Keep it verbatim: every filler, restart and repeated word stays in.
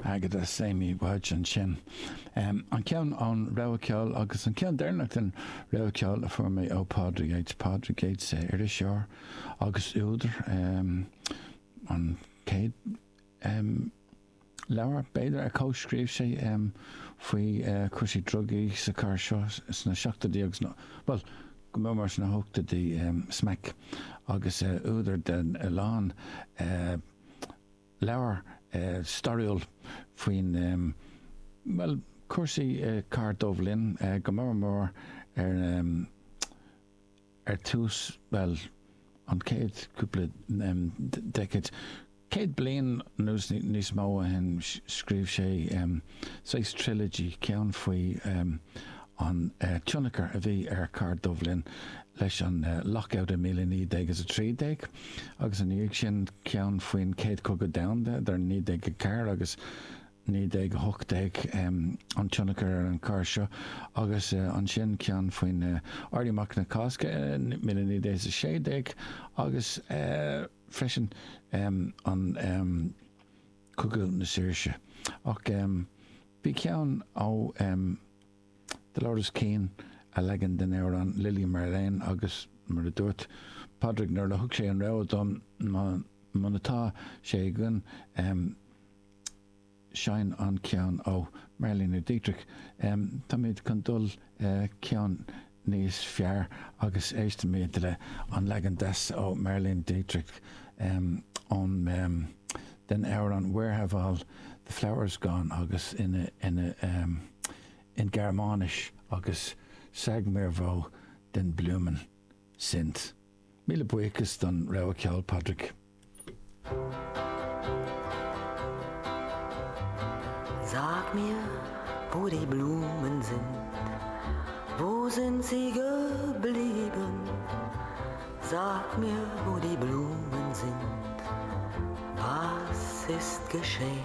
agad a séimi bhaid an sin. Um, an ceann an Rauceáil agus an ceann déirnach an Rauceáil a fuair mé ó Pádraig Gates, Pádraig Gates é ar is seoir agus údar um, an céad um, leabhar beidir a cóscríobh sé um, faoi uh, cuasaí drugaí sa car seo sna seachtaidí agus nó well go mó mar sna hoachtaidí um, smeic agus uh, údar den Elan uh, leabhar uh, stariúil faoin um, well cuasaí uh, car Dublin uh, go mó mór ar um, ar tús well an céad cúpla um, decade céad bliain nús níos mó a hen scríobh sé um, seis trilogy ceann faoi um, an uh, tionachar a bhí ar car Dublin leis an uh, lockout a míle ní agus a trí déag agus an íag sin ceann faoin céad cogad damda dar ní déag a car agus ní déag a hocht déag um, an tionachar ar an car seo agus uh, an sin ceann faoin uh, ardíach na casca uh, míle ní déag a sé déag agus uh, freisin um, an um, cogad na Saoirse ach um, bhí ceann ó um, de Lordas Keane a legan den éir an Lily Marlene agus mar a dúirt Pádraig nuair le thug sé an rá dom man atá sé gun um, sein an ceann ó Marlene Dietrich um, tá méid chun dul uh, ceann níos fear agus éiste méid le an legan des ó Marlene Dietrich um, on um, den éir an Where Have All the Flowers Gone agus in a, in a um, in Germánis agus sag mér bhó den Blumen sint. Míle buchas don Rauceáil Pádraig. Sag mir, wo die Blumen sind, wo sind sie geblieben? Sag mir, wo die Blumen sind, was ist geschehen?